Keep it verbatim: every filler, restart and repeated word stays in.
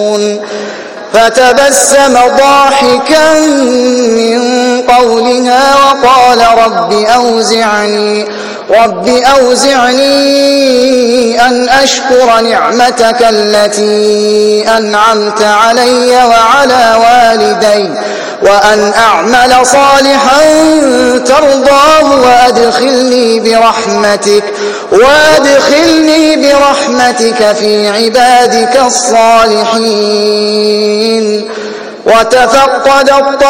فتبسم ضاحكا من قولها وقال رب أوزعني, رب أوزعني أن أشكر نعمتك التي أنعمت علي وعلى والدي وأن أعمل صالحا ترضاه وأدخلني برحمتك, وأدخلني برحمتك في عبادك الصالحين. وتفقد الطير